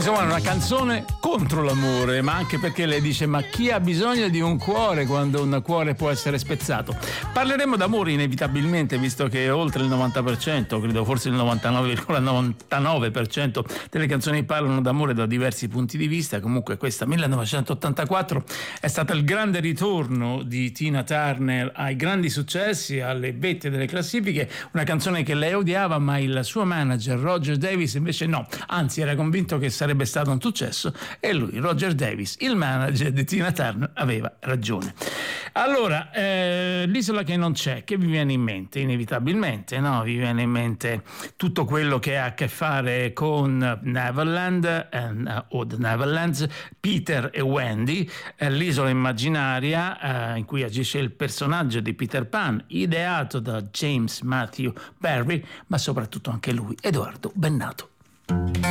Insomma, una canzone contro l'amore, ma anche perché lei dice: ma chi ha bisogno di un cuore quando un cuore può essere spezzato? Parleremo d'amore inevitabilmente, visto che oltre il 90%, credo forse il 99,99% delle canzoni parlano d'amore da diversi punti di vista. Comunque questa 1984 è stata il grande ritorno di Tina Turner ai grandi successi, alle vette delle classifiche, una canzone che lei odiava, ma il suo manager Roger Davis invece no, anzi era convinto che sarebbe stato un successo, e lui, Roger Davis, il manager di Tina Turner, aveva ragione. Allora, l'isola che non c'è, che vi viene in mente? Inevitabilmente, no? Vi viene in mente tutto quello che ha a che fare con Neverland o The Neverlands, Peter e Wendy, l'isola immaginaria in cui agisce il personaggio di Peter Pan, ideato da James Matthew Barrie, ma soprattutto anche lui, Edoardo Bennato.